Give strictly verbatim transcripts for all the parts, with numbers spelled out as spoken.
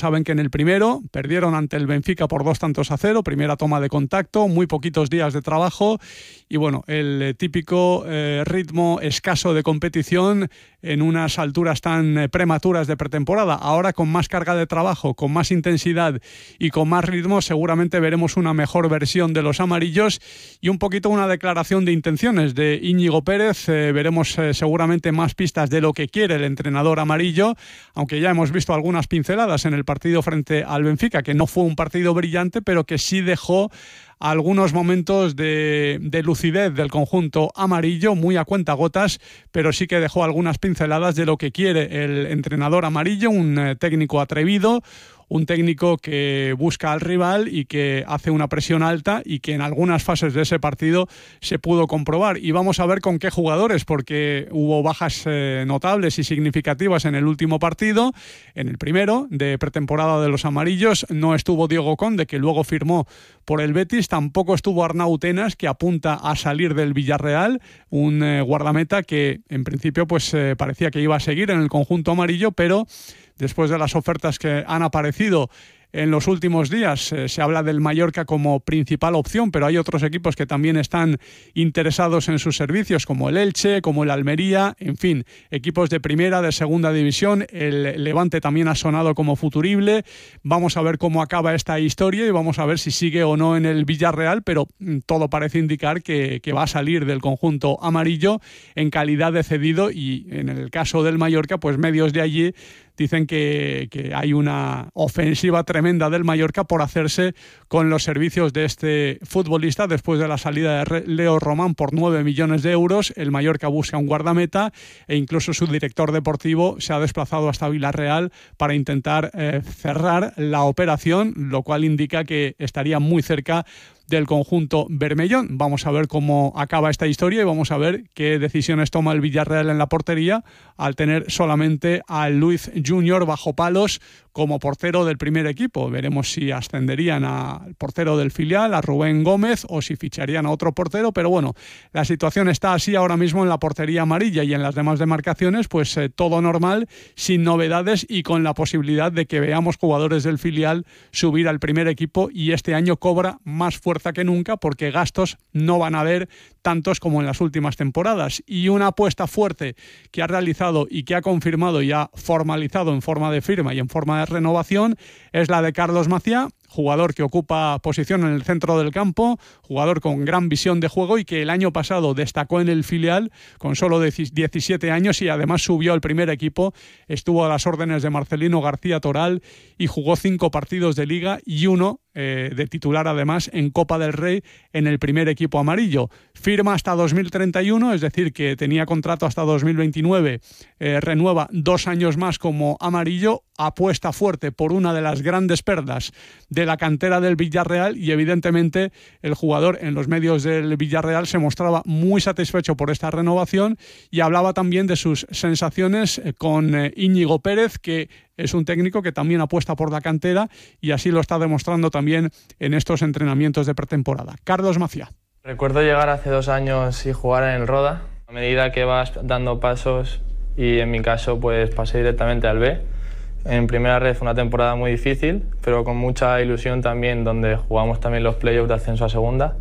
saben que en el primero perdieron ante el Benfica por dos tantos a cero, primera toma de contacto, muy poquitos días de trabajo y bueno, el eh, típico eh, ritmo escaso de competición en unas alturas tan eh, prematuras de pretemporada. Ahora con más carga de trabajo, con más intensidad y con más ritmo, seguramente veremos una mejor versión de los amarillos y un poquito una declaración de intenciones de Íñigo Pérez. Eh, veremos eh, seguramente más pistas de lo que quiere el entrenador amarillo, aunque ya hemos visto algunas pinceladas en el partido frente al Benfica, que no fue un partido brillante, pero que sí dejó algunos momentos de, de lucidez del conjunto amarillo, muy a cuentagotas, pero sí que dejó algunas pinceladas de lo que quiere el entrenador amarillo, un eh, técnico atrevido, un técnico que busca al rival y que hace una presión alta y que en algunas fases de ese partido se pudo comprobar. Y vamos a ver con qué jugadores, porque hubo bajas eh, notables y significativas en el último partido. En el primero de pretemporada de los amarillos no estuvo Diego Conde, que luego firmó por el Betis, tampoco estuvo Arnau Tenas, que apunta a salir del Villarreal, un eh, guardameta que en principio pues eh, parecía que iba a seguir en el conjunto amarillo, pero después de las ofertas que han aparecido en los últimos días, eh, se habla del Mallorca como principal opción, pero hay otros equipos que también están interesados en sus servicios, como el Elche, como el Almería, en fin, equipos de primera, de segunda división. El Levante también ha sonado como futurible. Vamos a ver cómo acaba esta historia y vamos a ver si sigue o no en el Villarreal, pero todo parece indicar que, que va a salir del conjunto amarillo en calidad de cedido, y en el caso del Mallorca, pues medios de allí dicen que, que hay una ofensiva tremenda del Mallorca por hacerse con los servicios de este futbolista después de la salida de Leo Román por nueve millones de euros. El Mallorca busca un guardameta e incluso su director deportivo se ha desplazado hasta Villarreal para intentar eh, cerrar la operación, lo cual indica que estaría muy cerca del conjunto bermellón. Vamos a ver cómo acaba esta historia y vamos a ver qué decisiones toma el Villarreal en la portería al tener solamente a Luiz Junior bajo palos como portero del primer equipo. Veremos si ascenderían al portero del filial, a Rubén Gómez, o si ficharían a otro portero, pero bueno, la situación está así ahora mismo en la portería amarilla, y en las demás demarcaciones pues eh, todo normal, sin novedades y con la posibilidad de que veamos jugadores del filial subir al primer equipo, y este año cobra más fuerza que nunca porque gastos no van a haber tantos como en las últimas temporadas. Y una apuesta fuerte que ha realizado y que ha confirmado y ha formalizado en forma de firma y en forma de renovación es la de Carlos Macià, jugador que ocupa posición en el centro del campo, jugador con gran visión de juego y que el año pasado destacó en el filial con solo diecisiete años y además subió al primer equipo, estuvo a las órdenes de Marcelino García Toral y jugó cinco partidos de Liga y uno eh, de titular además en Copa del Rey en el primer equipo amarillo. Firma hasta dos mil treinta y uno, es decir que tenía contrato hasta dos mil veintinueve, eh, renueva dos años más como amarillo, apuesta fuerte por una de las grandes perlas de la cantera del Villarreal, y evidentemente el jugador en los medios del Villarreal se mostraba muy satisfecho por esta renovación y hablaba también de sus sensaciones con eh, Íñigo Pérez, que es un técnico que también apuesta por la cantera y así lo está demostrando también en estos entrenamientos de pretemporada. Carlos Macià. Recuerdo llegar hace dos años y jugar en el Roda. A medida que vas dando pasos, y en mi caso pues pasé directamente al B. En primera red fue una temporada muy difícil, pero con mucha ilusión también, donde jugamos también los playoffs de ascenso a segunda.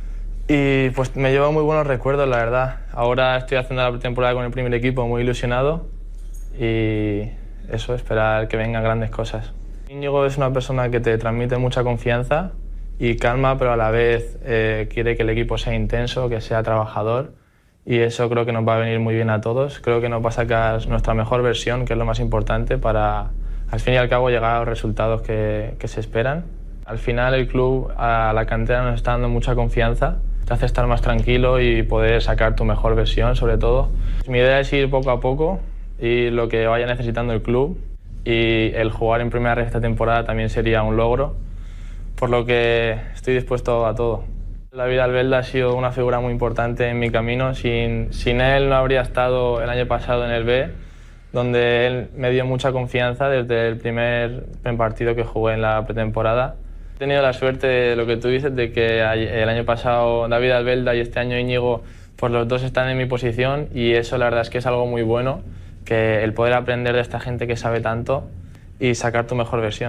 Y pues me llevo muy buenos recuerdos, la verdad. Ahora estoy haciendo la pretemporada con el primer equipo muy ilusionado y eso, esperar que vengan grandes cosas. Íñigo es una persona que te transmite mucha confianza y calma, pero a la vez eh, quiere que el equipo sea intenso, que sea trabajador, y eso creo que nos va a venir muy bien a todos. Creo que nos va a sacar nuestra mejor versión, que es lo más importante, para al fin y al cabo llegar a los resultados que, que se esperan. Al final el club a la cantera nos está dando mucha confianza, te hace estar más tranquilo y poder sacar tu mejor versión sobre todo. Mi idea es ir poco a poco y lo que vaya necesitando el club, y el jugar en primera red esta temporada también sería un logro, por lo que estoy dispuesto a todo. David Albelda ha sido una figura muy importante en mi camino. Sin, sin él no habría estado el año pasado en el B, donde él me dio mucha confianza desde el primer partido que jugué en la pretemporada. He tenido la suerte de lo que tú dices, de que el año pasado David Albelda y este año Íñigo, pues los dos están en mi posición, y eso la verdad es que es algo muy bueno, que el poder aprender de esta gente que sabe tanto y sacar tu mejor versión.